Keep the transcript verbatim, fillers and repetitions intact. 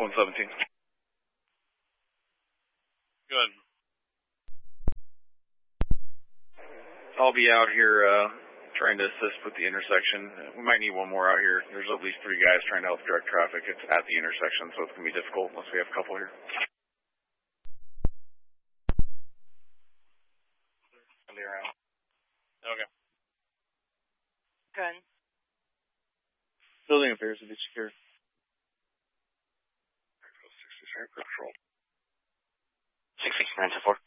one seventeen. Good. I'll be out here uh, trying to assist with the intersection. We might need one more out here. There's at least three guys trying to help direct traffic. It's at the intersection, so it's going to be difficult unless we have a couple here. I'll be around. Okay. Good. Building appears to be secure. sixty, sorry, patrol. six six nine two four.